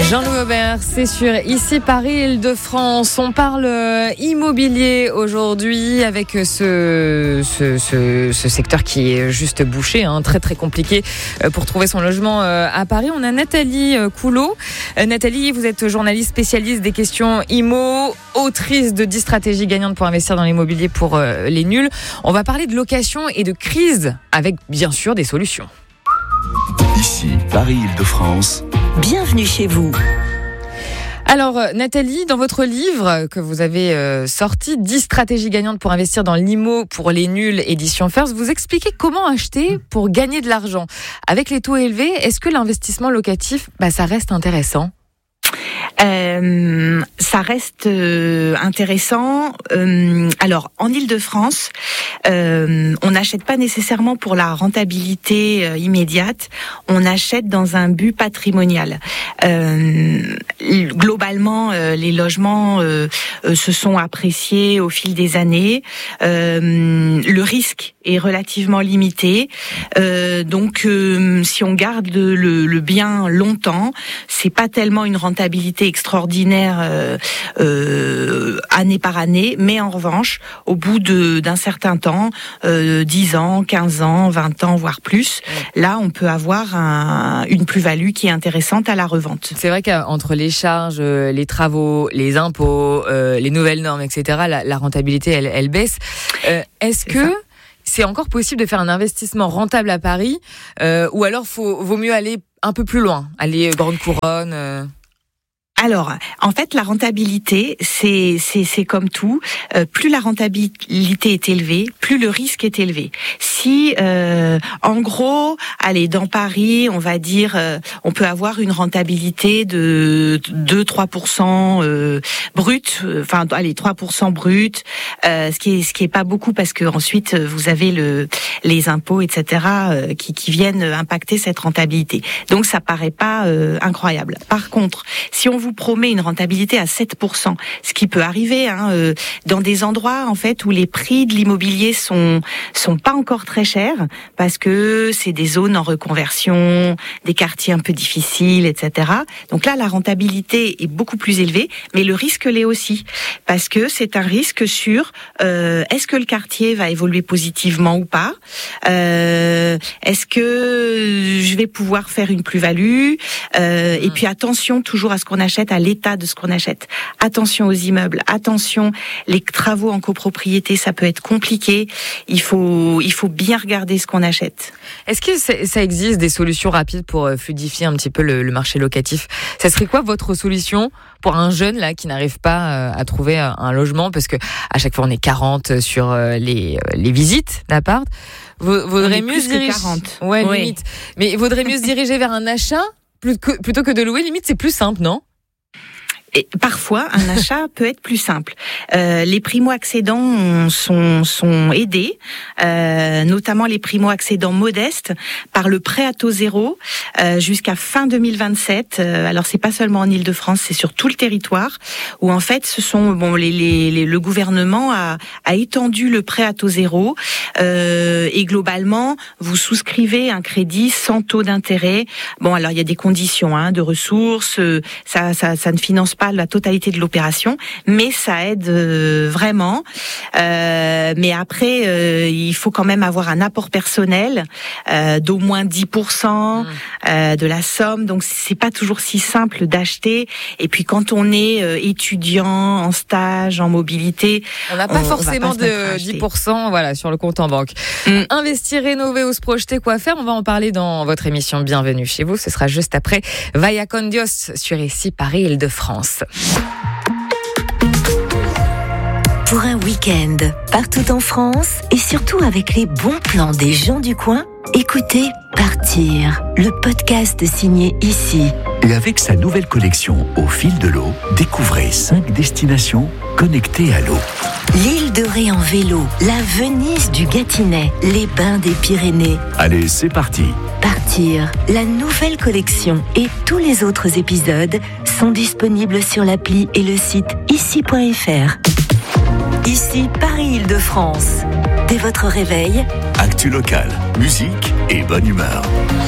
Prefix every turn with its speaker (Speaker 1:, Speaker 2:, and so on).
Speaker 1: Jean-Louis Aubert, c'est sur Ici Paris, Île-de-France. On parle immobilier aujourd'hui avec ce secteur qui est juste bouché, très très compliqué pour trouver son logement à Paris. On a Nathalie Coulot. Nathalie, vous êtes journaliste spécialiste des questions IMO, autrice de 10 stratégies gagnantes pour investir dans l'immobilier pour les nuls. On va parler de location et de crise avec bien sûr des solutions.
Speaker 2: Ici Paris, Île-de-France.
Speaker 3: Bienvenue chez vous.
Speaker 1: Alors Nathalie, dans votre livre que vous avez sorti, 10 stratégies gagnantes pour investir dans l'IMO pour les nuls, édition First, vous expliquez comment acheter pour gagner de l'argent. Avec les taux élevés, est-ce que l'investissement locatif, ça reste intéressant ?
Speaker 3: Ça reste intéressant. Alors, en Île-de-France, on n'achète pas nécessairement pour la rentabilité immédiate. On achète dans un but patrimonial. Globalement, les logements se sont appréciés au fil des années. Le risque est relativement limité. Donc, si on garde le bien longtemps, c'est pas tellement une rentabilité extraordinaire année par année, mais en revanche, au bout d'un certain temps, 10 ans, 15 ans, 20 ans, voire plus, là, on peut avoir une plus-value qui est intéressante à la revente.
Speaker 1: C'est vrai qu'entre les charges, les travaux, les impôts, les nouvelles normes, etc., la rentabilité, elle baisse. Est-ce que c'est encore possible de faire un investissement rentable à Paris, ou alors vaut mieux aller un peu plus loin, aller Grande Couronne
Speaker 3: Alors, en fait, la rentabilité, c'est comme tout. Plus la rentabilité est élevée, plus le risque est élevé. Si, en gros, dans Paris, on va dire, on peut avoir une rentabilité de 2-3% brut, 3% brut, ce qui est pas beaucoup parce que ensuite vous avez les impôts, etc., qui viennent impacter cette rentabilité. Donc, ça paraît pas incroyable. Par contre, si on vous promet une rentabilité à 7%, ce qui peut arriver dans des endroits en fait où les prix de l'immobilier sont pas encore très chers parce que c'est des zones en reconversion, des quartiers un peu difficiles, etc. Donc là, la rentabilité est beaucoup plus élevée, mais le risque l'est aussi parce que c'est un risque sur est-ce que le quartier va évoluer positivement ou pas, est-ce que je vais pouvoir faire une plus-value, et puis attention toujours à ce qu'on achète, à l'état de ce qu'on achète. Attention aux immeubles, attention, les travaux en copropriété, ça peut être compliqué. Il faut bien regarder ce qu'on achète.
Speaker 1: Est-ce que ça existe des solutions rapides pour fluidifier un petit peu le marché locatif ? Ça serait quoi votre solution pour un jeune là qui n'arrive pas à trouver un logement parce que à chaque fois on est 40 sur les visites d'appart. Vaudrait mieux se diriger
Speaker 3: 40.
Speaker 1: Ouais, limite. Mais vaudrait mieux se diriger vers un achat plutôt que de louer, limite c'est plus simple, non ?
Speaker 3: Et parfois, un achat peut être plus simple. Les primo-accédants sont aidés, notamment les primo-accédants modestes, par le prêt à taux zéro jusqu'à fin 2027. Alors, c'est pas seulement en Île-de-France, c'est sur tout le territoire, où en fait, ce sont le gouvernement a étendu le prêt à taux zéro, et globalement, vous souscrivez un crédit sans taux d'intérêt. Bon, alors il y a des conditions de ressources, ça ne finance pas la totalité de l'opération, mais ça aide vraiment. Mais après, il faut quand même avoir un apport personnel d'au moins 10% de la somme. Donc c'est pas toujours si simple d'acheter. Et puis quand on est étudiant, en stage, en mobilité,
Speaker 1: on n'a pas forcément de 10% sur le compte en banque. Investir, rénover ou se projeter, quoi faire ? On va en parler dans votre émission Bienvenue chez vous. Ce sera juste après Vaya con Dios sur Ici Paris, Île-de-France.
Speaker 3: Pour un week-end partout en France et surtout avec les bons plans des gens du coin, écoutez Partir, le podcast signé Ici.
Speaker 2: Et avec sa nouvelle collection Au fil de l'eau, découvrez 5 destinations connectées à l'eau.
Speaker 3: L'île de Ré en vélo, la Venise du Gâtinais, les bains des Pyrénées.
Speaker 2: Allez, c'est parti.
Speaker 3: Partir, la nouvelle collection et tous les autres épisodes sont disponibles sur l'appli et le site ici.fr. Ici Paris, Île-de-France. Dès votre réveil,
Speaker 2: actu locale, musique et bonne humeur.